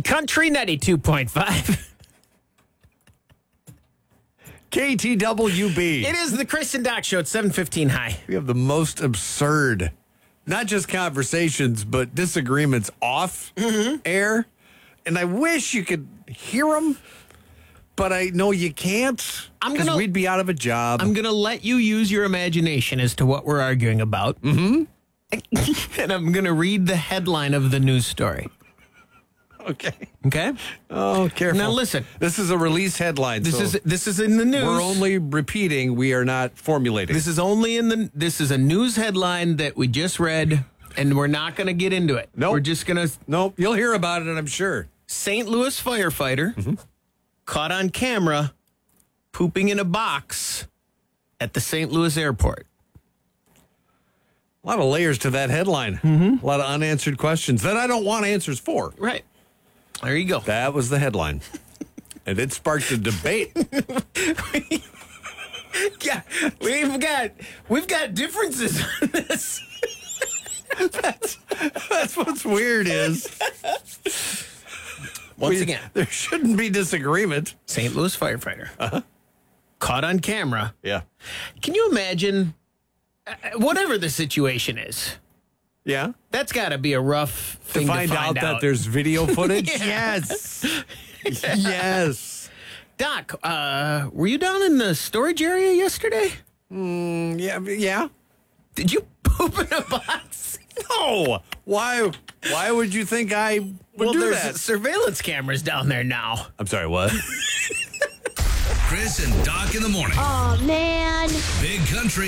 Country 92.5. KTWB. It is the Chris and Doc Show at 7:15 high. We have the most absurd, not just conversations, but disagreements off air. And I wish you could hear them, but I know you can't because we'd be out of a job. I'm going to let you use your imagination as to what we're arguing about. Mm-hmm. And I'm going to read the headline of the news story. Okay? Oh, careful. Now listen. This is a release headline. This is in the news. We're only repeating. We are not formulating. This is a news headline that we just read, and we're not going to get into it. Nope. We're just going to. Nope. You'll hear about it, I'm sure. St. Louis firefighter caught on camera pooping in a box at the St. Louis airport. A lot of layers to that headline. A lot of unanswered questions that I don't want answers for. Right. There you go. That was the headline. And it sparked a debate. Yeah, we've got differences on this. That's what's weird is. Once again, there shouldn't be disagreement. St. Louis firefighter caught on camera. Yeah. Can you imagine, whatever the situation is? Yeah. That's got to be a rough thing to find out that there's video footage? Yeah. Yes. Doc, were you down in the storage area yesterday? Yeah. Did you poop in a box? No. Why would you think I would do there's that? Surveillance cameras down there now. I'm sorry, what? Chris and Doc in the morning. Oh, man. Big Country,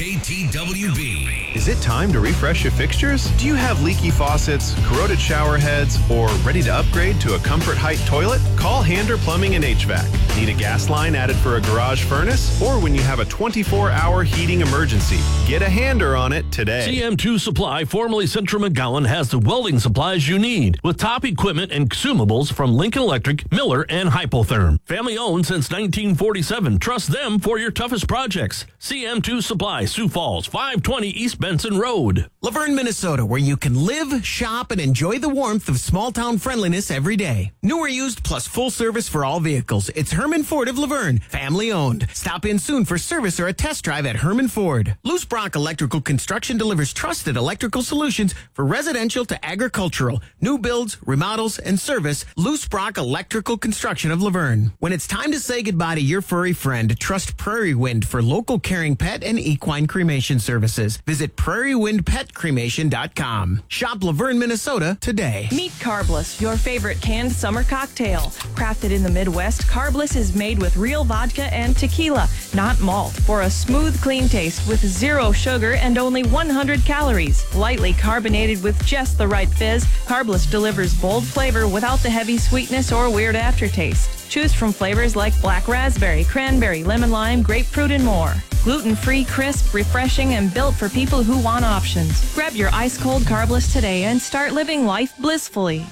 KTWB. Is it time to refresh your fixtures? Do you have leaky faucets, corroded shower heads, or ready to upgrade to a Comfort Height toilet? Call Hander Plumbing and HVAC. Need a gas line added for a garage furnace? Or when you have a 24-hour heating emergency? Get a Hander on it today. CM2 Supply, formerly Central McGowan, has the welding supplies you need with top equipment and consumables from Lincoln Electric, Miller, and Hypotherm. Family owned since 1947. Trust them for your toughest projects. CM2 Supply, Sioux Falls, 520 East Benson Road. Laverne, Minnesota, where you can live, shop, and enjoy the warmth of small-town friendliness every day. New or used, plus full service for all vehicles. It's Herman Ford of Laverne, family-owned. Stop in soon for service or a test drive at Herman Ford. Loose Brock Electrical Construction delivers trusted electrical solutions for residential to agricultural, new builds, remodels, and service. Loose Brock Electrical Construction of Laverne. When it's time to say goodbye to your furry friend, trust Prairie Wind for local caring pet and equine cremation services. Visit prairiewindpetcremation.com. Shop Laverne, Minnesota today. Meet Carbliss, your favorite canned summer cocktail. Crafted in the Midwest, Carbliss is made with real vodka and tequila, not malt, for a smooth, clean taste with zero sugar and only 100 calories. Lightly carbonated with just the right fizz, Carbliss delivers bold flavor without the heavy sweetness or weird aftertaste. Choose from flavors like black raspberry, cranberry, lemon lime, grapefruit, and more. Gluten-free, crisp, refreshing, and built for people who want options. Grab your ice-cold Carbliss today and start living life blissfully.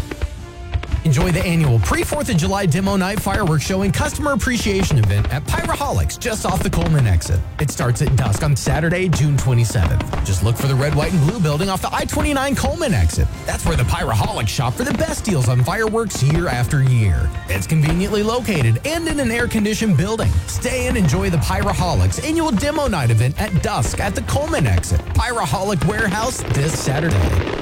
Enjoy the annual pre-4th of July demo night fireworks show and customer appreciation event at Pyraholics just off the Coleman exit. It starts at dusk on Saturday, June 27th. Just look for the red, white, and blue building off the I-29 Coleman exit. That's where the Pyraholics shop for the best deals on fireworks year after year. It's conveniently located and in an air-conditioned building. Stay and enjoy the Pyraholics annual demo night event at dusk at the Coleman exit. Pyraholic Warehouse this Saturday.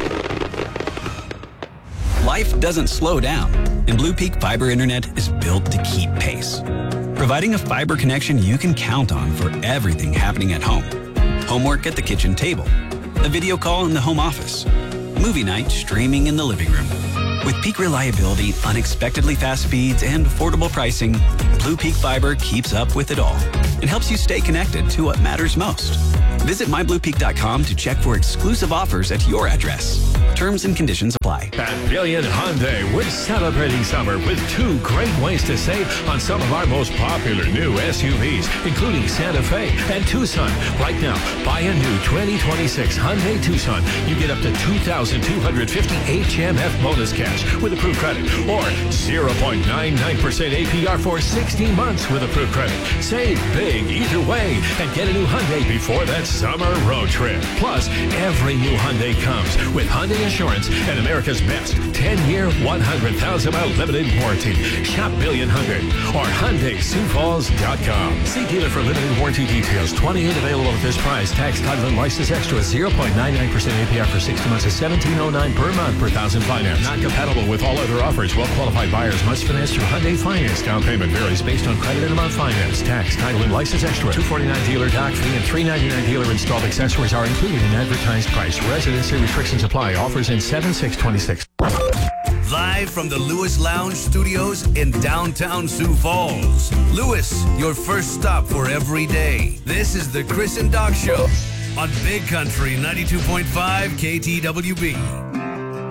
Life doesn't slow down, and Blue Peak Fiber Internet is built to keep pace. Providing a fiber connection you can count on for everything happening at home. Homework at the kitchen table, a video call in the home office, movie night streaming in the living room. With peak reliability, unexpectedly fast speeds, and affordable pricing, Blue Peak Fiber keeps up with it all and helps you stay connected to what matters most. Visit mybluepeak.com to check for exclusive offers at your address. Terms and conditions apply. At Brilliant Hyundai, we're celebrating summer with two great ways to save on some of our most popular new SUVs, including Santa Fe and Tucson. Right now, buy a new 2026 Hyundai Tucson. You get up to $2,250 HMF bonus cash with approved credit, or 0.99% APR for 16 months with approved credit. Save big either way and get a new Hyundai before that summer road trip. Plus, every new Hyundai comes with Hyundai Assurance and America's best 10-year, 100,000-mile limited warranty. Shop Billion Hyundai or HyundaiSiouxFalls.com. See dealer for limited warranty details. 28 available at this price. Tax, title, and license extra. 0.99% APR for 60 months is $17.09 per month per thousand finance. Not compatible with all other offers. Well-qualified buyers must finance through Hyundai Finance. Down payment varies based on credit and amount finance. Tax, title, and license extra. $249 dealer dock fee and $399 dealer installed accessories are included in advertised price. Residency restrictions apply. Offers in 7/6/26. Live from the Lewis Lounge Studios in downtown Sioux Falls. Lewis, your first stop for every day. This is the Chris and Doc Show on Big Country 92.5 KTWB.